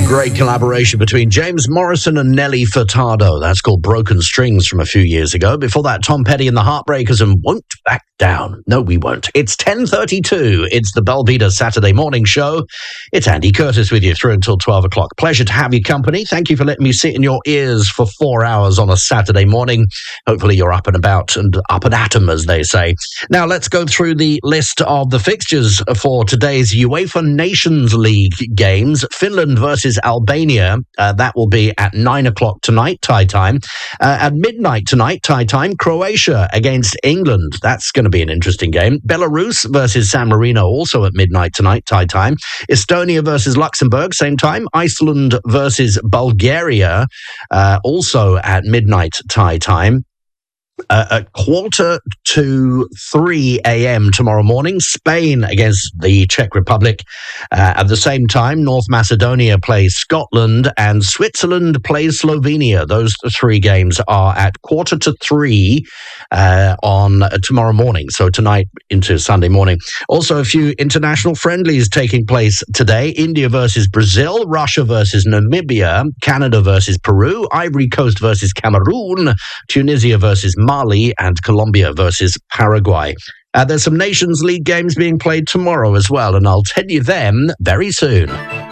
Great collaboration between James Morrison and Nelly Furtado. That's called Broken Strings from a few years ago. Before that, Tom Petty and the Heartbreakers and Won't Back Down. No, we won't. It's 10:32. It's the Belvedere Saturday morning show. It's Andy Curtis with you through until 12 o'clock. Pleasure to have your company. Thank you for letting me sit in your ears for 4 hours on a Saturday morning. Hopefully you're up and about and up and at 'em, as they say. Now, let's go through the list of the fixtures for today's UEFA Nations League games. Finland versus Albania. That will be at 9 o'clock tonight, Thai time. At midnight tonight, Thai time, Croatia against England. That's going to be an interesting game. Belarus versus San Marino, also at midnight tonight, Thai time. Estonia versus Luxembourg, same time. Iceland versus Bulgaria, also at midnight Thai time. At 2:45 a.m. tomorrow morning, Spain against the Czech Republic. At the same time, North Macedonia plays Scotland and Switzerland plays Slovenia. Those three games are at 2:45 on tomorrow morning, so tonight into Sunday morning. Also, a few international friendlies taking place today. India versus Brazil, Russia versus Namibia, Canada versus Peru, Ivory Coast versus Cameroon, Tunisia versus Mali, and Colombia versus Paraguay. There's some Nations League games being played tomorrow as well, and I'll tell you them very soon.